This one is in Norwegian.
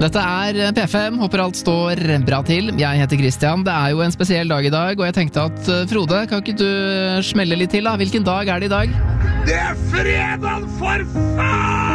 Dette er P5, håper alt står bra til. Jeg heter Christian, det er jo en spesiell dag i dag, og jeg tenkte at Frode, kan ikke du smelle litt til da? Hvilken dag er det i dag? Det er fredag, for faen!